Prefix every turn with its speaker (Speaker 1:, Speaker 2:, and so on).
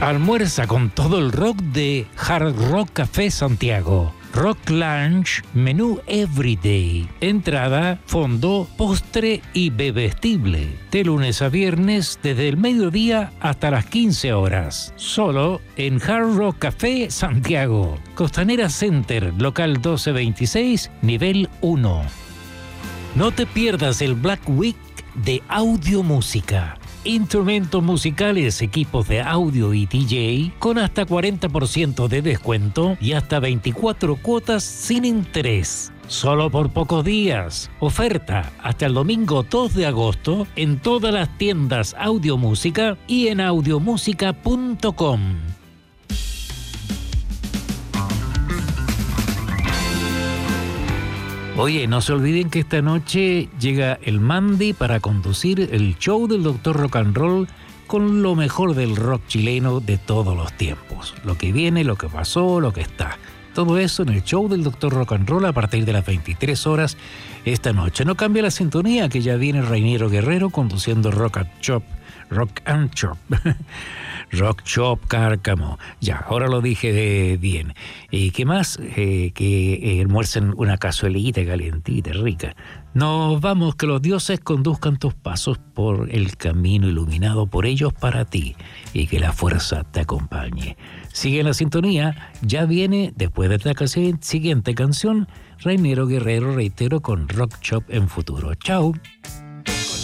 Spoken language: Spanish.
Speaker 1: Almuerza con todo el rock de Hard Rock Café Santiago. Rock Lunch, menú Everyday. Entrada, fondo, postre y bebestible. De lunes a viernes, desde el mediodía hasta las 15 horas. Solo en Hard Rock Café Santiago. Costanera Center, local 1226, nivel 1. No te pierdas el Black Week de Audio Música. Instrumentos musicales, equipos de audio y DJ con hasta 40% de descuento y hasta 24 cuotas sin interés. Solo por pocos días. Oferta hasta el domingo 2 de agosto en todas las tiendas Audio Música y en audiomusica.com. Oye, no se olviden que esta noche llega el Mandy para conducir el show del Dr. Rock and Roll con lo mejor del rock chileno de todos los tiempos. Lo que viene, lo que pasó, lo que está. Todo eso en el show del Dr. Rock and Roll a partir de las 23 horas esta noche. No cambia la sintonía, que ya viene Reiniero Guerrero conduciendo Rock and Chop. Rock Shop Cárcamo. Ya, ahora lo dije bien. ¿Y qué más? Que almuercen una cazuelita calientita, rica. Nos vamos, que los dioses conduzcan tus pasos por el camino iluminado por ellos para ti y que la fuerza te acompañe. Sigue en la sintonía, ya viene, después de esta siguiente canción, Reiniero Guerrero, reitero, con Rock Shop en futuro. Chao.